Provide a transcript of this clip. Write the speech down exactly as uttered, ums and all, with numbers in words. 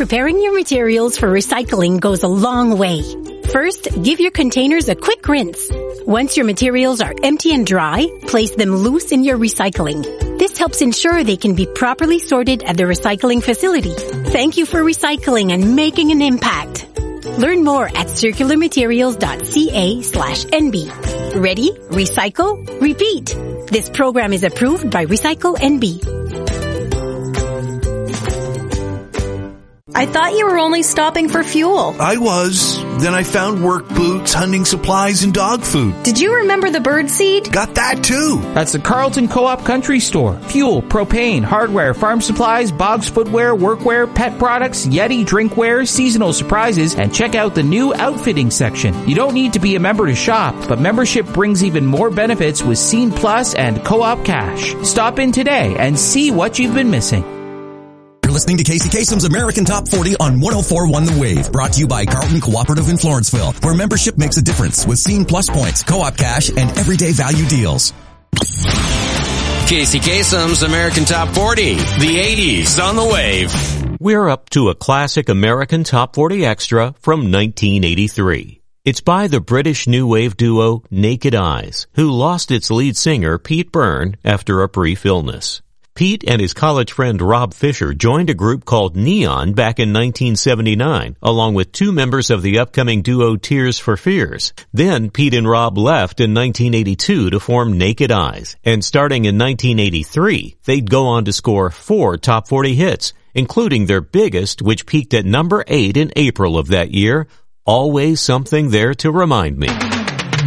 Preparing your materials for recycling goes a long way. First, give your containers a quick rinse. Once your materials are empty and dry, place them loose in your recycling. This helps ensure they can be properly sorted at the recycling facility. Thank you for recycling and making an impact. Learn more at circularmaterials.ca slash NB. Ready? Recycle? Repeat. This program is approved by Recycle N B. I thought you were only stopping for fuel. I was. Then I found work boots, hunting supplies, and dog food. Did you remember the bird seed? Got that too. That's the Carlton Co-op Country Store. Fuel, propane, hardware, farm supplies, Boggs footwear, workwear, pet products, Yeti drinkware, seasonal surprises, and check out the new outfitting section. You don't need to be a member to shop, but membership brings even more benefits with Scene Plus and Co-op Cash. Stop in today and see what you've been missing. You're listening to Casey Kasem's American Top forty on one oh four point one The Wave, brought to you by Carlton Cooperative in Florenceville, where membership makes a difference with Scene Plus points, Co-op Cash, and everyday value deals. Casey Kasem's American Top forty, the eighties on The Wave. We're up to a classic American Top forty Extra from nineteen eighty-three. It's by the British new wave duo Naked Eyes, who lost its lead singer Pete Byrne after a brief illness. Pete and his college friend Rob Fisher joined a group called Neon back in nineteen seventy-nine, along with two members of the upcoming duo Tears for Fears. Then Pete and Rob left in nineteen eighty-two to form Naked Eyes, and starting in nineteen eighty-three, they'd go on to score four top forty hits, including their biggest, which peaked at number eight in April of that year, Always Something There to Remind Me.